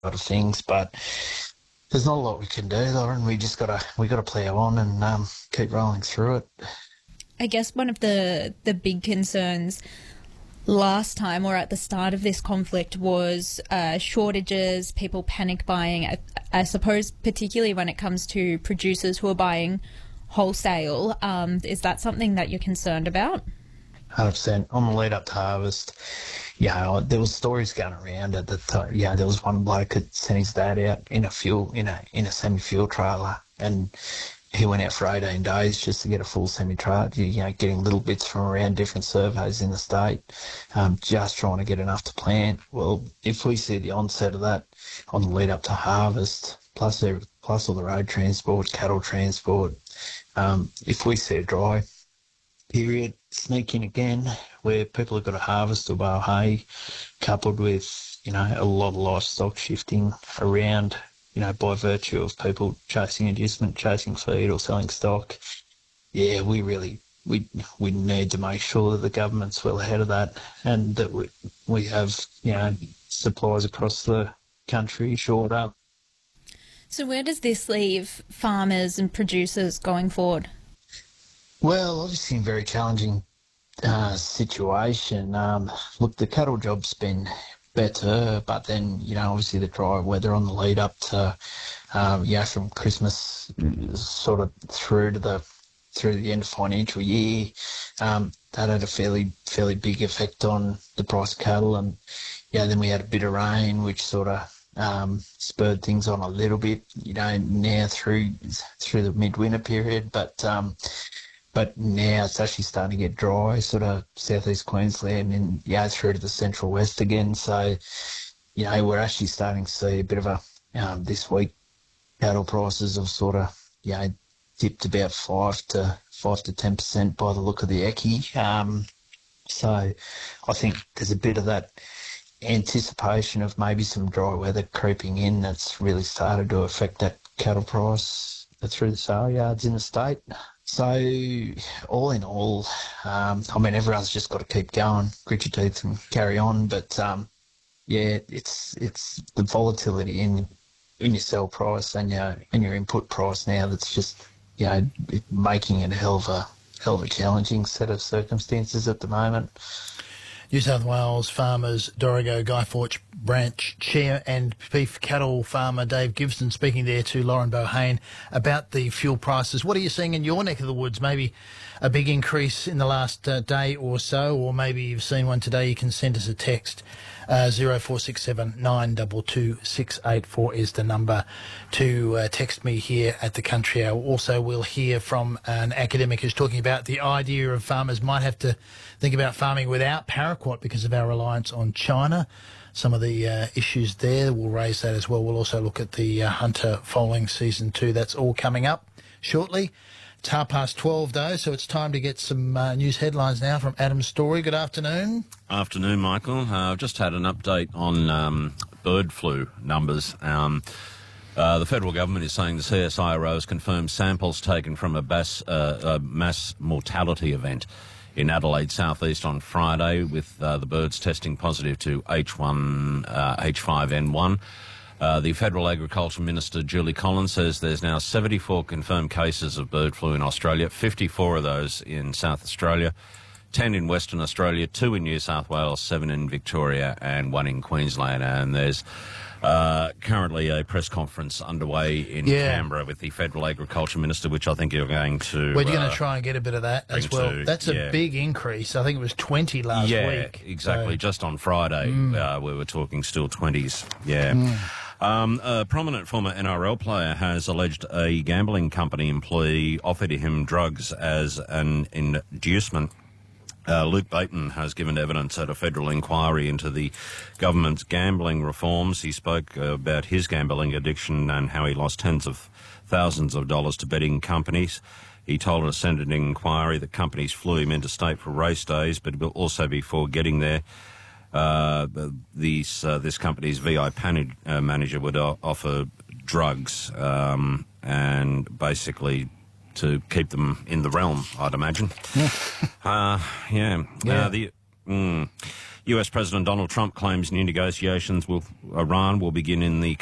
lot of things, but there's not a lot we can do, Lauren. We gotta plough on and keep rolling through it. I guess one of the big concerns last time or at the start of this conflict was shortages, people panic buying. I suppose particularly when it comes to producers who are buying wholesale. Is that something that you're concerned about? 100%. On the lead up to harvest, there was stories going around at the time. There was one bloke that sent his dad out in a semi-fuel trailer, and he went out for 18 days just to get a full semi-trailer, getting little bits from around different surveys in the state, just trying to get enough to plant. Well, if we see the onset of that on the lead up to harvest, plus all the road transport, cattle transport, if we see a dry period sneak in again where people have got to harvest or bale hay, coupled with, a lot of livestock shifting around, by virtue of people chasing inducement, chasing feed or selling stock, we need to make sure that the government's well ahead of that and that we have, supplies across the country shored up. So where does this leave farmers and producers going forward? Well, obviously a very challenging situation. Look, the cattle job's been better, but then, obviously the dry weather on the lead up to, from Christmas sort of through the end of financial year, that had a fairly big effect on the price of cattle. And, then we had a bit of rain, which sort of spurred things on a little bit, now through the midwinter period. But now it's actually starting to get dry, sort of southeast Queensland and through to the central west again. So, we're actually starting to see a bit of a this week cattle prices have sort of dipped about 5 to 10% by the look of the Eckie. So I think there's a bit of that anticipation of maybe some dry weather creeping in that's really started to affect that cattle price through the sale yards in the state. So all in all, everyone's just got to keep going, grit your teeth and carry on. But it's the volatility in your sell price and your input price now that's just making it a hell of a challenging set of circumstances at the moment. New South Wales Farmers Dorrigo Guy Fawkes Branch Chair and beef cattle farmer Dave Gibson speaking there to Lauren Bohane about the fuel prices. What are you seeing in your neck of the woods? Maybe a big increase in the last day or so, or maybe you've seen one today. You can send us a text. 0467 922 684 is the number to text me here at the Country Hour. Also, we'll hear from an academic who's talking about the idea of farmers might have to think about farming without paraquat because of our reliance on China. Some of the issues there, we'll raise that as well. We'll also look at the hunter foaling season 2. That's all coming up shortly. It's 12:30, though, so it's time to get some news headlines now from Adam Story. Good afternoon. Afternoon, Michael. I've just had an update on bird flu numbers. The federal government is saying the CSIRO has confirmed samples taken from a mass mortality event in Adelaide southeast on Friday, with the birds testing positive to H5N1. The Federal Agriculture Minister, Julie Collins, says there's now 74 confirmed cases of bird flu in Australia, 54 of those in South Australia, 10 in Western Australia, 2 in New South Wales, 7 in Victoria and 1 in Queensland. And there's currently a press conference underway in Canberra with the Federal Agriculture Minister, which I think you're going to... We're going to try and get a bit of that as well. That's a big increase. I think it was 20 last week. Yeah, exactly. So. Just on Friday, we were talking still 20s. Yeah. A prominent former NRL player has alleged a gambling company employee offered him drugs as an inducement. Luke Bateman has given evidence at a federal inquiry into the government's gambling reforms. He spoke about his gambling addiction and how he lost tens of thousands of dollars to betting companies. He told a Senate inquiry that companies flew him interstate for race days, but also before getting there, this company's VIP manager would offer drugs and basically to keep them in the realm, I'd imagine. US President Donald Trump claims new negotiations with Iran will begin in the